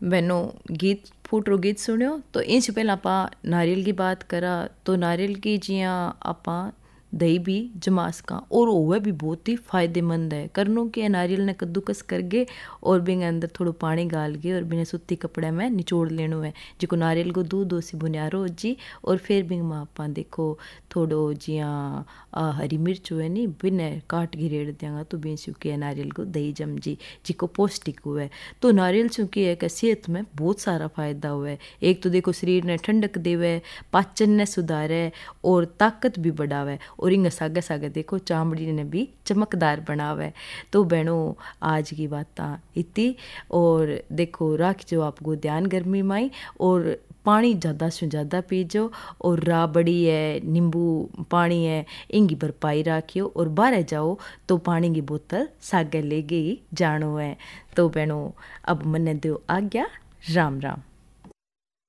बहनों गीत फूटरो गीत सुनियो तो इंच पहला आपा नारियल की बात करा तो नारियल की जियां आपा दही भी जमा सका और वह भी बहुत ही फायदेमंद है। करनो कि नारियल ने कद्दूकस करके और बिंगे अंदर थोड़ा पानी गाल के और बिने सूती कपड़े में निचोड़ लेनो है जिको नारियल को दूध सी बुनियारो हो जी। और फिर बिंग में आपा देखो थोड़ो जियां हरी मिर्च हुए नी बिने काट के रेड़ देंगा तो बिन चुकी नारियल को दही जम जी जिको पौष्टिक हुए। तो नारियल चूँकि है कि सेहत में बहुत सारा फायदा हुए। एक तो देखो शरीर ने ठंडक देवे, पाचन ने सुधारे और ताकत भी बढ़ावे और इंग सागे सागे देखो चामड़ी ने भी चमकदार बनावे। तो बहनों आज की बात इतनी और देखो राख जो आपको ध्यान गर्मी में और पानी ज़्यादा से ज़्यादा पीजो और राबड़ी है नींबू पानी है इंगी भरपाई राखियो और बाहर जाओ तो पानी की बोतल सागे ले गई जानो है। तो बहनों अब मन्ने दो आज्ञा, राम राम।